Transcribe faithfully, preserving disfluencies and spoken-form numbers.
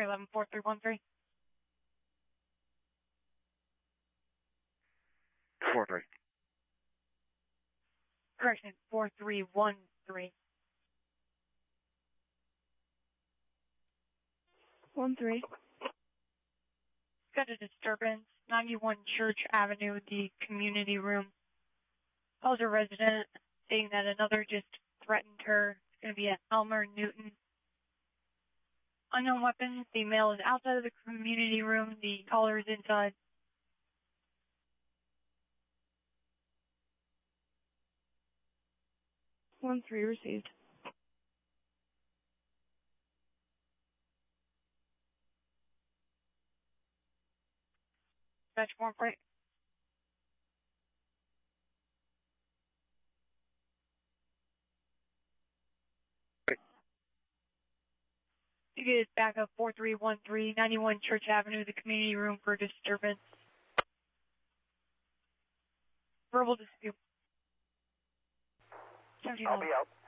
three eleven four three one three. Four three. Correction, four three one three. One three. Got a disturbance, ninety-one Church Avenue, the community room. Calls a resident saying that another just threatened her. It's going to be at Elmer Newton. Unknown weapons. The male is outside of the community room. The caller is inside. One three received. Dispatch form plate. You get back up four three one three, ninety-one Church Avenue, the community room for disturbance. Verbal dispute. I'll be out.